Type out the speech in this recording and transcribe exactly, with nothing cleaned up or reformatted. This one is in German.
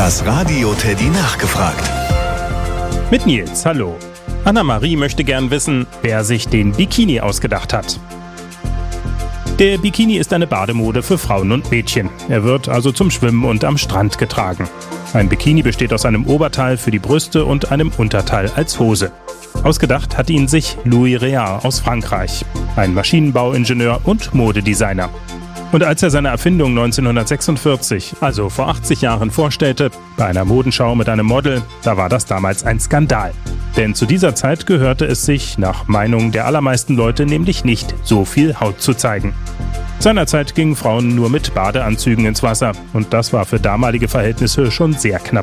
Das Radio Teddy nachgefragt. Mit Nils, hallo. Anna-Marie möchte gern wissen, wer sich den Bikini ausgedacht hat. Der Bikini ist eine Bademode für Frauen und Mädchen. Er wird also zum Schwimmen und am Strand getragen. Ein Bikini besteht aus einem Oberteil für die Brüste und einem Unterteil als Hose. Ausgedacht hat ihn sich Louis Réard aus Frankreich, ein Maschinenbauingenieur und Modedesigner. Und als er seine Erfindung neunzehnhundertsechsundvierzig, also vor achtzig Jahren, vorstellte, bei einer Modenschau mit einem Model, da war das damals ein Skandal. Denn zu dieser Zeit gehörte es sich, nach Meinung der allermeisten Leute, nämlich nicht, so viel Haut zu zeigen. Seinerzeit gingen Frauen nur mit Badeanzügen ins Wasser und das war für damalige Verhältnisse schon sehr knapp